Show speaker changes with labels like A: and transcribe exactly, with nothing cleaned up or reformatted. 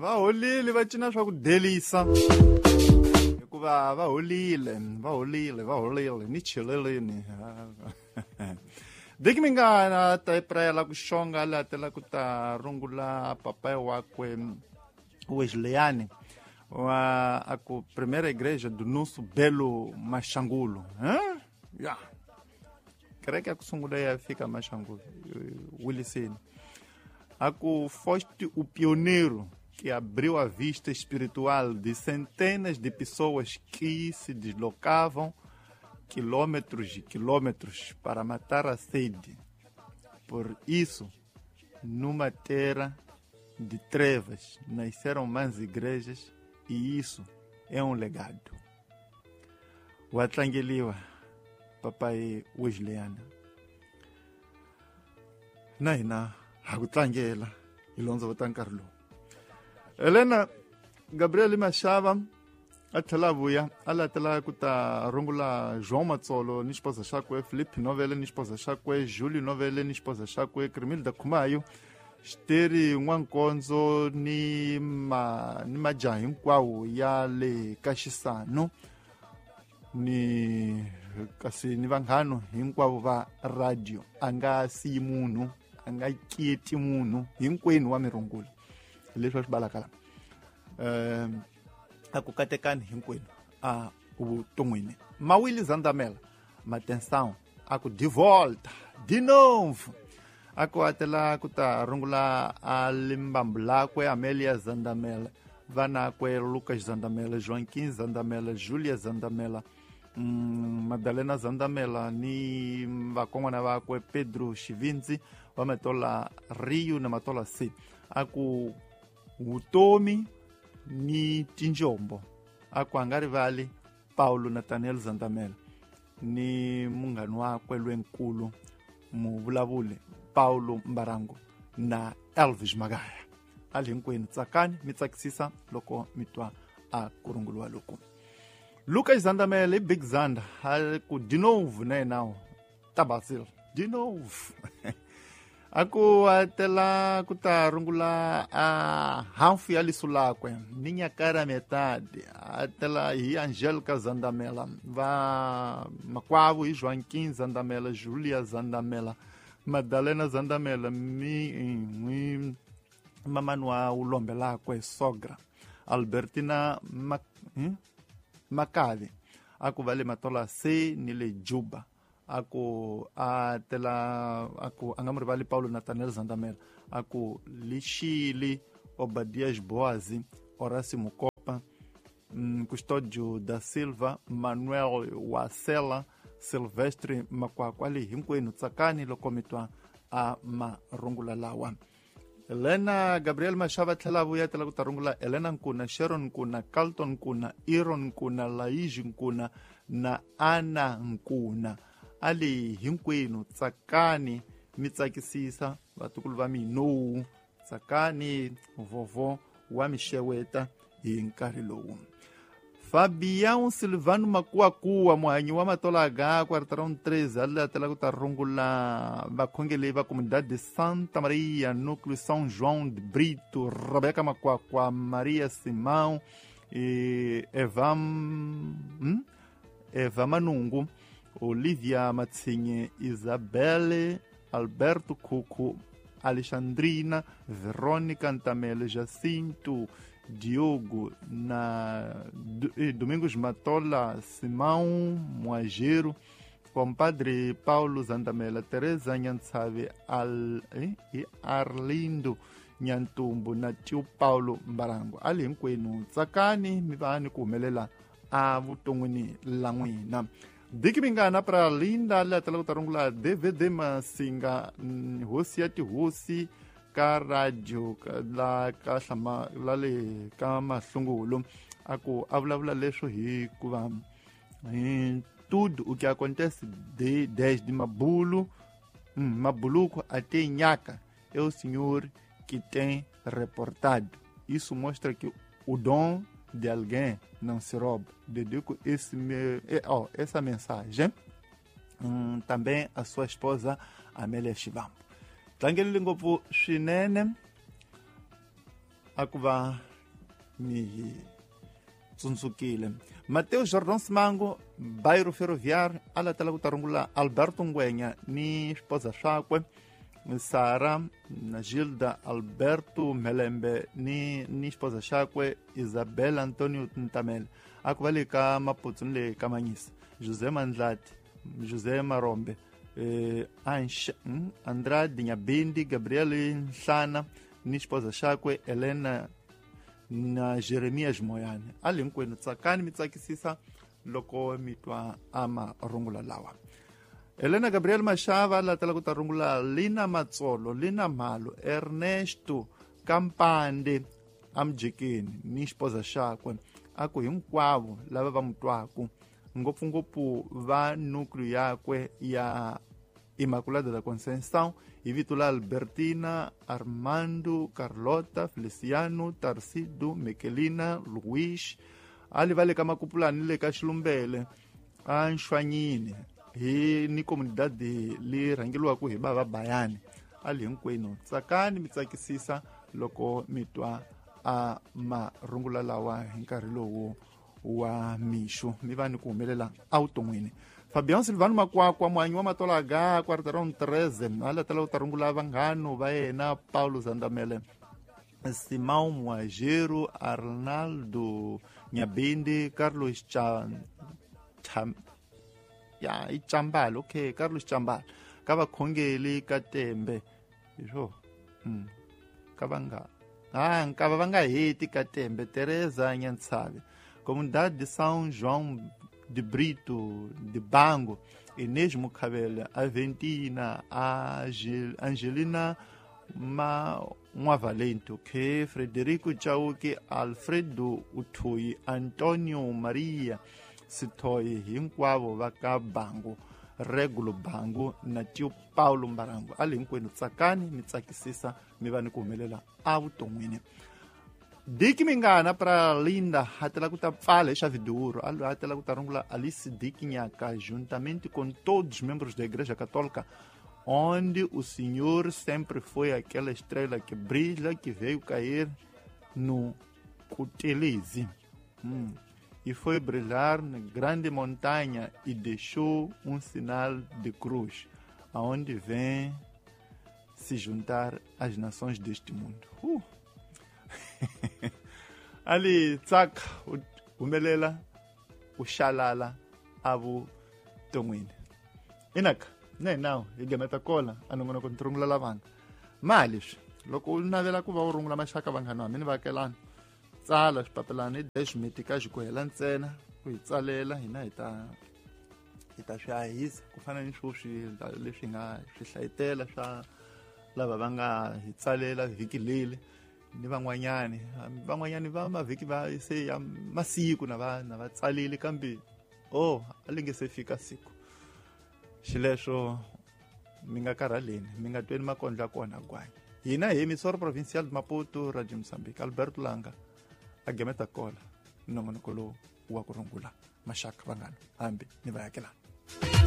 A: va holile va cina swa ku delisa hikuva va holile va holile va holile ni chileleni diki mi nga na ta prela ku xonga la tela ku ta rungula papai wakwe Wesleyani wa a ku primeira igreja do nosso belo Maxangulo, hein? Yeah. Creio que a kusungula ia fica Maxangulo, Willisene. A ku foste o pioneiro que abriu a vista espiritual de centenas de pessoas que se deslocavam quilômetros e quilômetros para matar a sede. Por isso, numa terra de trevas, nasceram mais igrejas e isso é um legado. O Atlangeliwa, papai Wesleyana. Naina, Hagutlangela, Ilonzo Vatankarlo. Helena, Gabriel Machava, Atalavuya, ala tela kuta rungula João Matsolo, ni esposa Shakwe, Felipe Novele, ni esposa Shakwe, Júlio Novele, ni esposa Shakwe, Cremil da Kumayo, Steri Nwankonzo, ni ma ni maja hinkwao ya le Kashisano, ni kasi ni vanghano hinkwavo va radio, anga si munhu, anga kieti munhu, hinkwenu wa mirungula. Leswi swi balakala. Eh aku katekani hinkwenu a uvuton'wini. Mawili Zandamela, matenção, aku de volta, de novo. Aku atela kuta rungula a limbambulakwe Amélia Zandamela, vanakwe Lucas Zandamela, Joaquim Zandamela, Júlia Zandamela, um, Madalena Zandamela, ni vakongwana vakwe Pedro Chivinzi, vametola Rio na matola C. Aku Utomi ni Tinjombo, aku angarivali Paulo Nathaniel Zandamela, ni mungani wakwe lwenkulu muvulavule Paulo Mbarango na Elvis Magaya. Ali hinkwenu tsakani mi tsakisisa loko mi twa a kurungulwa loko. Lucas Zandamela, Big Zanda, aku de novo né now. Tabasil, de novo. Aku atela kuta rungula a hanfi alisulakwe ninha cara metade atela e Angélica Zandamela va makwavo e Joaquim Zandamela, Júlia Zandamela, Madalena Zandamela, mi mi mamanua ulombelakwe sogra Albertina Mac, hmm? Macave. Aku vale matola se nile Juba. Aku atela aku angamri vale Paulo Nathaniel Zandamela, aku Lixili Obadias Boazi, Horácio Mucopa, um, Custódio da Silva, Manuel Wacela, Silvestre Makwakwali, hinkwenu tsakani lokomitwa a marungula lawa. Helena Gabriel Machava telavu ya tela kutarungula Helena Nkuna, Sharon Nkuna, Carlton Nkuna, Iron Nkuna, Laiji Nkuna na Ana Nkuna. Ali hinkwenu tsakani mitsakisisa vatukulu va mino tsakani vovo wa mixeweta hi nkarhi lowu. Fabião Silvano Makuakuwa, muhanyi wa matola gakwa ritarão treze, ali atela ku ta rungula vakhongeli va comunidade de Santa Maria, núcleo São João de Brito, Rebeca Makuakwa, Maria Simão, e Eva, hmm? Eva Manungu, Olivia Matsinhe, Isabelle, Alberto Cuco, Alexandrina, Verônica Antamele, Jacinto, Diogo, na Domingos Matola, Simão Moageiro, compadre Paulo Zandamela, Teresa Nhansave, Al, eh, Arlindo Nyantumbu, na tio Paulo Mbarango. Ali hinkwenu tsakani mi vani ku humelela a vuton'wini la n'wina. Diki mingana pra linda la tala kutarungula D V D Masinga, hosi ya tihosi ka radio la ka hlama la le ka mahlungulo aku avulavula leswo hi kuva hi tudo o que acontece de desde Mabulo, hum, Mabuluco até Nhaca é o senhor que tem reportado. Isso mostra que o dom de alguém não se rouba. Dedico esse, oh, essa mensagem hum, também a sua esposa Amélia Chivambo. Tlangeli ngopfu swinene akuva mi tsundzukile. Mateo Jordão Simango, bairro Ferroviário, ala tala ku ta rungula Alberto Ngwenya ni esposa swakwe Sara na Gilda Alberto Melembe ni ni esposa swakwe Isabel Antonio Ntamele aku vale ka Maputsu le Kamanyisa José Mandlati José Marombe eh, Ansha, mm, Andrade Nyabindi Gabriele Nhlana ni esposa swakwe Helena na Jeremias Moyane ali hinkwenu tsakani mi tsakisisa loko mi twa ama rungula lawa. Helena Gabriel Mashava la tala ku ta rungula Lina Matsolo, Lina Malo, Ernesto Kampande amjekeni ni esposa xakwe aku hinkwavo lava va mutwaku ngopfungopfu va núcleo yakwe ya Imaculada da Conceição hi vito la Albertina, Armando, Carlota, Feliciano, Tarcido, Mikelina, Luís ali vale ka Makupulani le ka Xilumbele a Nxwanyini hi ni comunidade li rhangeliwaku hi bava Bayani ali hinkwenu tsakani mi tsakisisa loko mi twa a marungula lawa hi nkarhi lowu wa mixo mi va ni ku humelela evuton'wini. Fabião Silvano Makwakwa muhanyi wa Matola Ga quarteirão treze ala tala ku ta rungula vanghano va yena Paulo Zandamele, Simão Muajero, Arnaldo Nyabindi, Carlos Cham Cham ya Ichambala, okay, Carlos Chambala ka vakhongeli ka Tembe iswo mm ka vanga ah nkava va nga heti ka Tembe Teresa Nyantsave, comunidade de São João de Brito, de Bango, Inês Mukavela, Aventina, Angelina Ma Muavalento, que Frederico Chauque, Alfredo Utui, Antonio Maria Sitoi, hinkwavo va ka Bango, Regulo Bango na tio Paulo Mbarango ali hinkwenu tsakani mi tsakisisa mi va ni ku humelela evuton'wini. Diki Mingana para Linda hatela ku ta pfala hi Xaviduro, alo hatela ku ta rungula Alice Diki Nhaka juntamente com todos os membros da Igreja Católica, onde o Senhor sempre foi aquela estrela que brilha, que veio cair no Kutelizi hum, e foi brilhar na grande montanha e deixou um sinal de cruz, aonde vem se juntar as nações deste mundo. Uh. ali tsaka humelela ushalala evuton'wini inaka ne nawu hi gemeta kola anongonoko ni rungula lavanga mali leswi loko u navela ku va u rungula maxaka vanghana wa mi ni vaakelana tsala swipapelana hi de swimetika xi ku hela ntsena ku hi tsalela hina hi ta hi ta swi hahisa ku fana ni swo swi leswi nga swi hlayetela swa lava va nga hi tsalela vhiki leli ni van'wanyani van'wanyani va mavhiki va se ya masiku na va na va tsalile kambe oh a li nge se fika siku xileswo mi nga karhaleni mi nga tweni makondla kona gwanya hina hi emisora provincial de Maputo, Radio Moçambique, Alberto Langa a gemeta kola nongonoko lowu wa ku rungula maxaka vanghana hambi ni va yakelana.